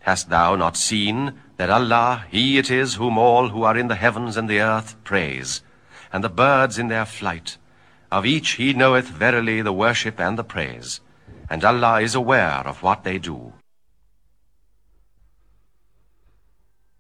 Hast thou not seen that Allah, He it is whom all who are in the heavens and the earth praise, and the birds in their flight? Of each He knoweth verily the worship and the praise, and Allah is aware of what they do.